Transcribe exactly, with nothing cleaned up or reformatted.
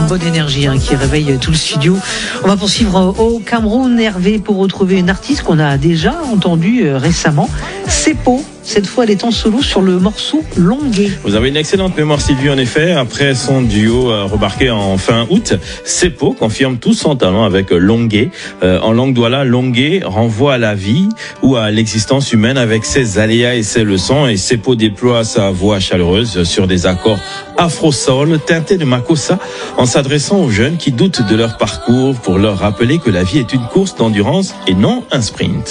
bonne énergie hein, qui réveille tout le studio. On va poursuivre au Cameroun, Hervé, pour retrouver une artiste qu'on a déjà entendue euh, récemment, Seppo. Cette fois, elle est en solo sur le morceau Longué. Vous avez une excellente mémoire, Sylvie, en effet. Après son duo euh, remarqué en fin août, Seppo confirme tout son talent avec Longué. Euh, en langue douala, Longué renvoie à la vie ou à l'existence humaine avec ses aléas et ses leçons. Et Seppo déploie sa voix chaleureuse sur des accords afro-soul teintés de makossa en s'adressant aux jeunes qui doutent de leur parcours pour leur rappeler que la vie est une course d'endurance et non un sprint.